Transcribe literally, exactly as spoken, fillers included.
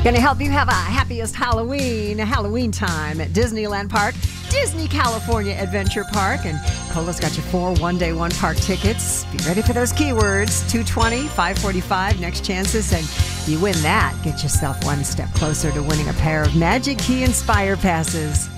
Gonna help you have a happiest Halloween, Halloween time at Disneyland Park, Disney California Adventure Park, and Cola's got you four one-day, one-park tickets. Be ready for those keywords, two twenty, five forty-five, next chances, and you win that. Get yourself one step closer to winning a pair of Magic Key Inspire passes.